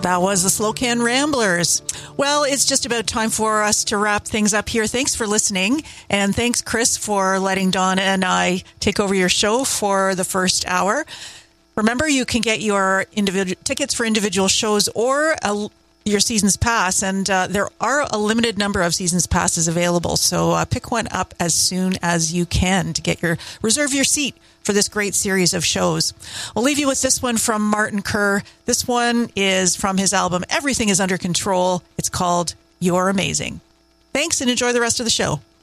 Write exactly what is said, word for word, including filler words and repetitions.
That was the Slow Can Ramblers. Well, it's just about time for us to wrap things up here. Thanks for listening. And thanks, Chris, for letting Donna and I take over your show for the first hour. Remember, you can get your individual tickets for individual shows or a, your season's pass. And uh, there are a limited number of season's passes available. So uh, pick one up as soon as you can to get your reserve your seat for this great series of shows. I'll leave you with this one from Martin Kerr. This one is from his album, Everything is Under Control. It's called You're Amazing. Thanks and enjoy the rest of the show.